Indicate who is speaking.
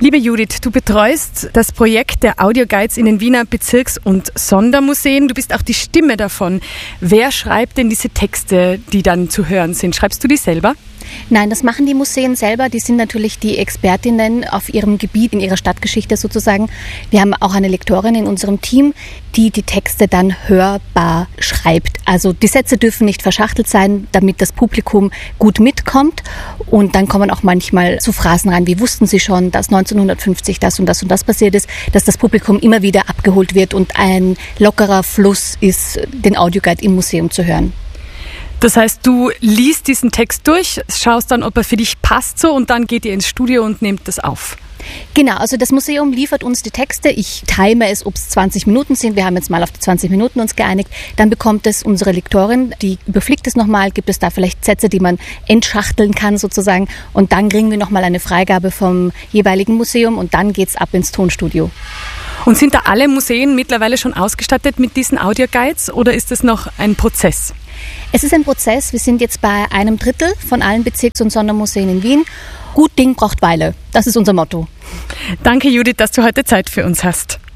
Speaker 1: Liebe Judith, du betreust das Projekt der Audioguides in den Wiener Bezirks- und Sondermuseen. Du bist auch die Stimme davon. Wer schreibt denn diese Texte, die dann zu hören sind? Schreibst du die selber?
Speaker 2: Nein, das machen die Museen selber. Die sind natürlich die Expertinnen auf ihrem Gebiet, in ihrer Stadtgeschichte sozusagen. Wir haben auch eine Lektorin in unserem Team, die die Texte dann hörbar schreibt. Also die Sätze dürfen nicht verschachtelt sein, damit das Publikum gut mitkommt. Und dann kommen auch manchmal so Phrasen rein, wie wussten Sie schon, dass 1950 das und das und das passiert ist, dass das Publikum immer wieder abgeholt wird und ein lockerer Fluss ist, den Audioguide im Museum zu hören.
Speaker 1: Das heißt, du liest diesen Text durch, schaust dann, ob er für dich passt so und dann geht ihr ins Studio und nehmt das auf.
Speaker 2: Genau, also das Museum liefert uns die Texte. Ich time es, ob es 20 Minuten sind. Wir haben jetzt mal auf die 20 Minuten uns geeinigt. Dann bekommt es unsere Lektorin, die überfliegt es nochmal, gibt es da vielleicht Sätze, die man entschachteln kann sozusagen. Und dann kriegen wir nochmal eine Freigabe vom jeweiligen Museum und dann geht's ab ins Tonstudio.
Speaker 1: Und sind da alle Museen mittlerweile schon ausgestattet mit diesen Audioguides oder ist es noch ein Prozess?
Speaker 2: Es ist ein Prozess. Wir sind jetzt bei 1/3 von allen Bezirks- und Sondermuseen in Wien. Gut Ding braucht Weile. Das ist unser Motto.
Speaker 1: Danke, Judith, dass du heute Zeit für uns hast.